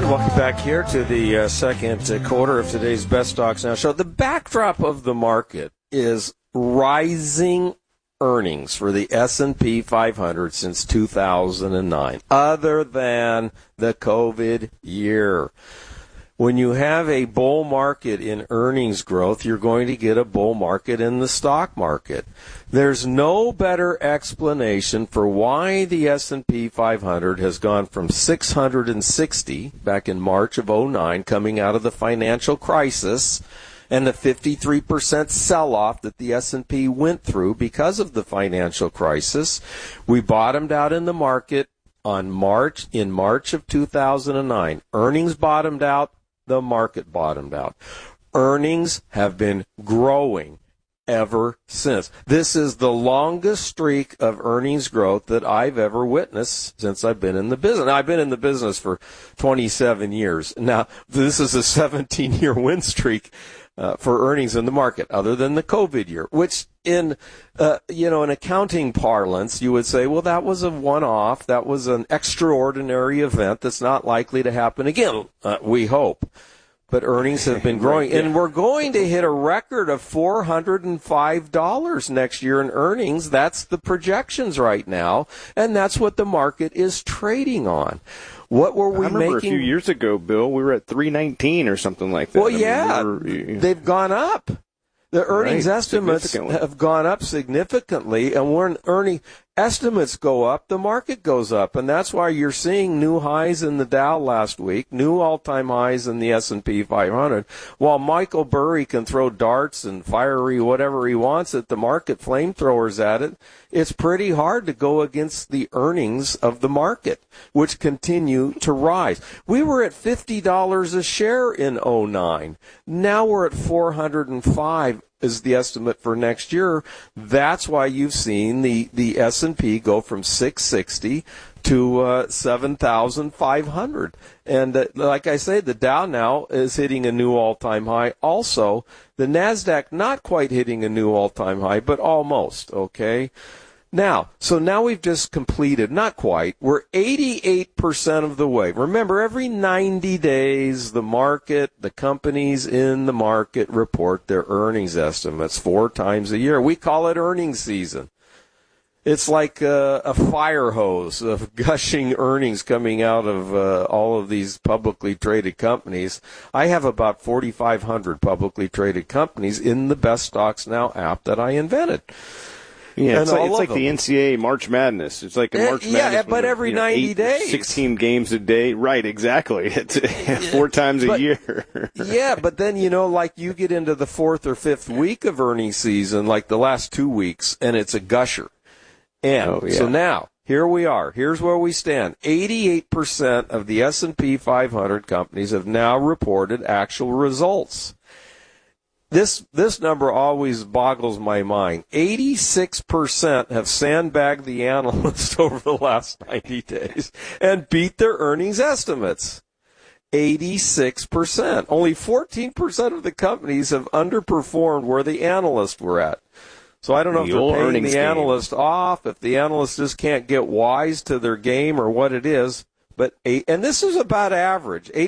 Welcome back here to the second quarter of today's Best Stocks Now show. The backdrop of the market is rising earnings for the S&P 500 since 2009, other than the COVID year. When you have a bull market in earnings growth, you're going to get a bull market in the stock market. There's no better explanation for why the S&P 500 has gone from 660 back in March of 2009, coming out of the financial crisis, and the 53% sell-off that the S&P went through because of the financial crisis. We bottomed out in the market in March of 2009. Earnings bottomed out. The market bottomed out. Earnings have been growing ever since. This is the longest streak of earnings growth that I've ever witnessed since I've been in the business. Now, I've been in the business for 27 years. Now, this is a 17-year win streak for earnings in the market, other than the COVID year, which in accounting parlance, you would say, well, that was a one-off. That was an extraordinary event that's not likely to happen again, we hope. But earnings have been growing, and we're going to hit a record of $405 next year in earnings. That's the projections right now, and that's what the market is trading on. What were we making? A few years ago, Bill, we were at $319 or something like that. Well, they've gone up. The earnings estimates have gone up significantly, and when earning estimates go up, the market goes up, and that's why you're seeing new highs in the Dow last week, new all-time highs in the S&P 500. While Michael Burry can throw darts and fiery whatever he wants at the market, flamethrowers at it, it's pretty hard to go against the earnings of the market, which continue to rise. We were at $50 a share in 2009. Now we're at $405. Is the estimate for next year. That's why you've seen the S&P go from 660 to 7,500. And like I say, the Dow now is hitting a new all-time high. Also, the NASDAQ not quite hitting a new all-time high, but almost, okay? Now we've just completed, not quite, we're 88% of the way. Remember, every 90 days, the market, the companies in the market report their earnings estimates 4 times a year. We call it earnings season. It's like a fire hose of gushing earnings coming out of all of these publicly traded companies. I have about 4,500 publicly traded companies in the Best Stocks Now app that I invented. Yeah, it's like the NCAA March Madness. It's like a March Madness. Yeah, but every 90 days. 16 games a day. Right, exactly. It's 4 times a year. Yeah, but then, like you get into the 4th or 5th week of earnings season, like the last 2 weeks, and it's a gusher. And so now, here we are. Here's where we stand. 88% of the S&P 500 companies have now reported actual results. This number always boggles my mind. 86% have sandbagged the analyst over the last 90 days and beat their earnings estimates. 86%. Only 14% of the companies have underperformed where the analysts were at. So I don't know if they're paying the analyst off, if the analyst just can't get wise to their game or what it is. And this is about average.